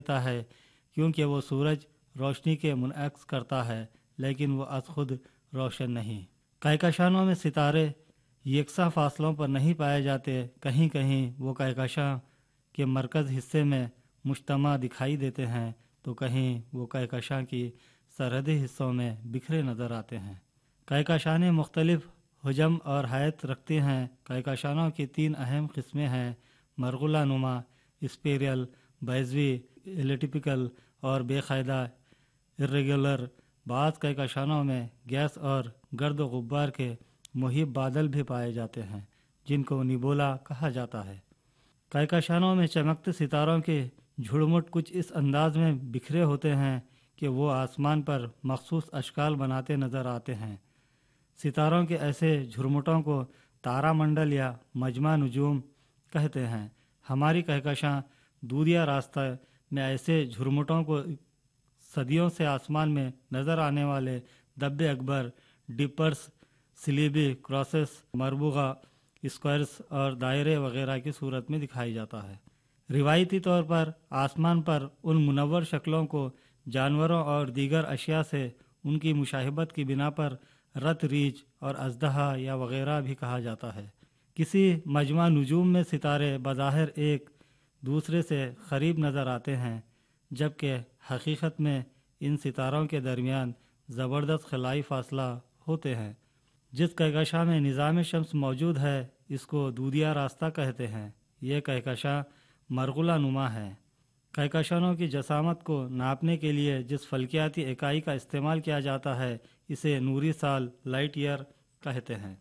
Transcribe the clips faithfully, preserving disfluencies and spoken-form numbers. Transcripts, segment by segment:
देता है, क्योंकि वो सूरज रोशनी के मुनअक्स करता है, लेकिन वो अज खुद रोशन नहीं। कहकशानों में सितारे यकसा फासलों पर नहीं पाए जाते। कहीं कहीं वो कहकशां के मरकज़ हिस्से में मुश्तमा दिखाई देते हैं, तो कहीं वो कहकशां की सरहदी हिस्सों में बिखरे नज़र आते हैं। कहकशानें मुख्तलिफ हुजम और हैत रखती हैं। कहकशानों की तीन अहम किस्में हैं: मरगुला नुमा, स्पेरियल, बैजवी, एलिटिपिकल और बेकायदा इर्रेगुलर। बाज़ कहकशानों में गैस और गर्द गुब्बार के मुहिब बादल भी पाए जाते हैं, जिनको निबोला कहा जाता है। कहकशानों में चमकते सितारों के झुड़मुट कुछ इस अंदाज में बिखरे होते हैं कि वो आसमान पर मखसूस अशकाल बनाते नज़र आते हैं। सितारों के ऐसे झुरमुटों को तारामंडल या मजमा नजूम कहते हैं। हमारी कहकशां दूरिया रास्ता में ऐसे झुरमुटों को सदियों से आसमान में नज़र आने वाले दब्बे अकबर, डिपर्स, स्लीबी, क्रॉसेस, मरबूगा, स्क्वायर्स और दायरे वगैरह की सूरत में दिखाई जाता है। रिवायती तौर पर आसमान पर उन मुनव्वर शक्लों को जानवरों और दीगर अशिया से उनकी मुशाहिबत की बिना पर रत रीछ और अजदहा या वगैरह भी कहा जाता है। किसी मजमा नजूम में सितारे बज़ाहिर एक दूसरे से करीब नज़र आते हैं, जबकि हकीकत में इन सितारों के दरमियान ज़बरदस्त खलाई फासला होते हैं। जिस कहकशां में निज़ाम शम्स मौजूद है, इसको दूधिया रास्ता कहते हैं। यह कहकशां मरगुला नुमा है। कहकशानों की जसामत को नापने के लिए जिस फल्कियाती इकाई का इस्तेमाल किया जाता है, इसे नूरी साल, लाइट ईयर कहते हैं।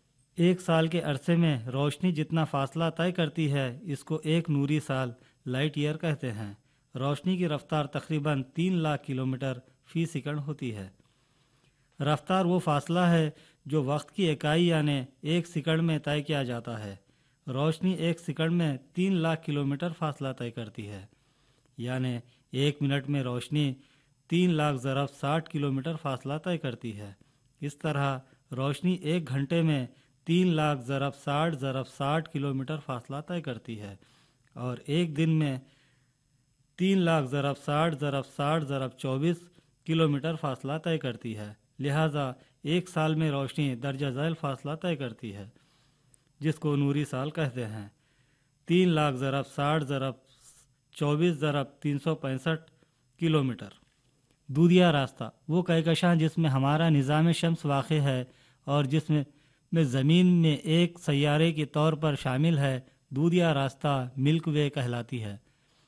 एक साल के अरसे में रोशनी जितना फासला तय करती है, इसको एक नूरी साल, लाइट ईयर कहते हैं। रोशनी की रफ्तार तकरीबन तीन लाख किलोमीटर फी सेकंड होती है। रफ्तार वो फासला है जो वक्त की इकाई यानी एक सेकंड में तय किया जाता है। रोशनी एक सेकंड में तीन लाख किलोमीटर फासला तय करती है, यानी एक मिनट में रोशनी तीन लाख ज़रब साठ किलोमीटर फासला तय करती है। इस तरह रोशनी एक घंटे में तीन लाख ज़रब साठ ज़रब साठ किलोमीटर फासला तय करती है, और एक दिन में तीन लाख ज़रब साठ ज़रब साठ ज़रब चौबीस किलोमीटर फासला तय करती है। लिहाजा एक साल में रोशनी दर्जा झैल फासला तय करती है, जिसको नूरी साल कहते हैं। तीन लाख ज़रब साठ ज़रब चौबीस ज़रब तीन सौ पैंसठ किलोमीटर। दूधिया रास्ता वो कहकशां जिसमें हमारा निज़ाम शम्स वाक़ है और जिसमें में ज़मीन में एक सैयारे के तौर पर शामिल है, दूधिया रास्ता मिल्क वे कहलाती है।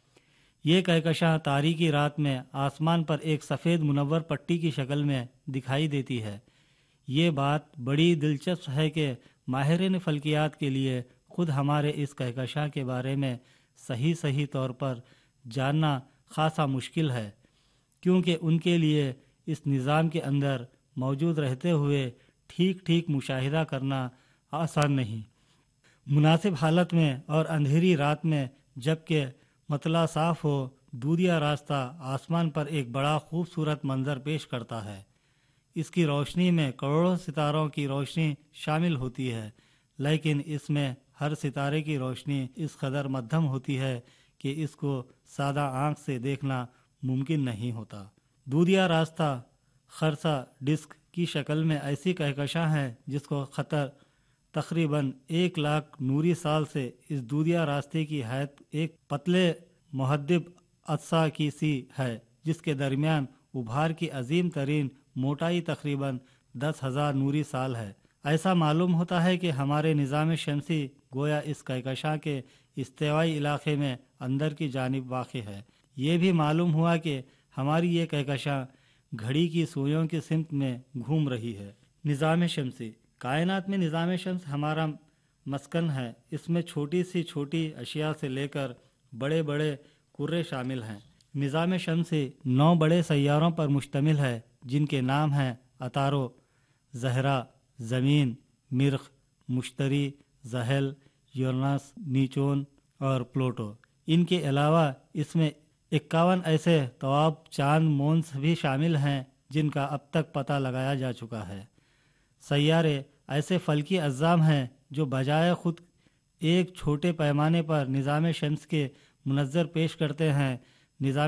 ये कहकशां तारीकी रात में आसमान पर एक सफ़ेद मुनव्वर पट्टी की शक्ल में दिखाई देती है। ये बात बड़ी दिलचस्प है कि माहिरीन फ़ल्कियात के लिए ख़ुद हमारे इस कहकशां के बारे में सही सही तौर पर जानना ख़ासा मुश्किल है, क्योंकि उनके लिए इस निज़ाम के अंदर मौजूद रहते हुए ठीक ठीक मुशाहिदा करना आसान नहीं। मुनासिब हालत में और अंधेरी रात में, जबकि मतला साफ़ हो, दूधिया रास्ता आसमान पर एक बड़ा खूबसूरत मंज़र पेश करता है। इसकी रोशनी में करोड़ों सितारों की रोशनी शामिल होती है, लेकिन इसमें हर सितारे की रोशनी इस कदर मध्यम होती है कि इसको सादा आँख से देखना मुमकिन नहीं होता। दूधिया रास्ता खरसा डिस्क की शक्ल में ऐसी कहकशां है जिसको ख़तर तकरीबन एक लाख नूरी साल से इस दूधिया रास्ते की हैत एक पतले मुहद्दिब अज्सा की सी है, जिसके दरमियान उभार की अजीम तरीन मोटाई तकरीबन दस हज़ार नूरी साल है। ऐसा मालूम होता है कि हमारे निज़ाम शमसी गोया इस कहकशां के इस्तेवाई इलाके में अंदर की जानिब वाक़ है। ये भी मालूम हुआ कि हमारी ये कहकशां घड़ी की सुइयों की सिमत में घूम रही है। निज़ाम शमसी कायनात में निज़ाम शम्स हमारा मस्कन है। इसमें छोटी सी छोटी अशिया से लेकर बड़े बड़े कुर्रे शामिल हैं। निज़ाम शमसी नौ बड़े सैयारों पर मुश्तमिल है, जिनके नाम हैं अतारो, ज़हरा, ज़मीन, मिर्ख, मुश्तरी, ज़हल, यूरेनस, नीचोन और प्लूटो। इनके अलावा इसमें इक्यावन ऐसे तवाब चांद मोन्स भी शामिल हैं जिनका अब तक पता लगाया जा चुका है। सैयारे ऐसे फल्की अज़्ज़ाम हैं जो बजाय खुद एक छोटे पैमाने पर निज़ाम शम्स के मुनज़्ज़र पेश करते हैं, نظام